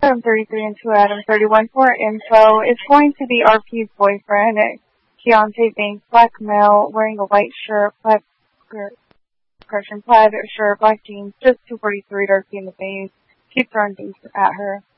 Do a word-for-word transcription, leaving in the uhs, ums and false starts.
Adam thirty-three and two Adam thirty-one for info. It's going to be R P's boyfriend, Keontae Banks, black male, wearing a white shirt, black skirt, Christian plaid shirt, black jeans, just two forty-three, Darcy in the face. Keep throwing things at her.